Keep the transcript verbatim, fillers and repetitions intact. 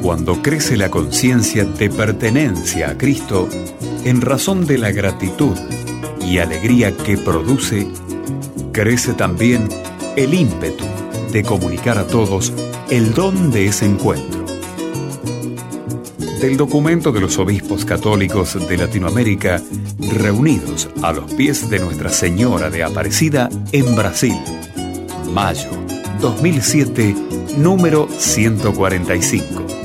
Cuando crece la conciencia de pertenencia a Cristo, en razón de la gratitud y alegría que produce, crece también el ímpetu de comunicar a todos el don de ese encuentro. Del documento de los obispos católicos de Latinoamérica, reunidos a los pies de Nuestra Señora de Aparecida en Brasil, mayo dos mil siete, número ciento cuarenta y cinco.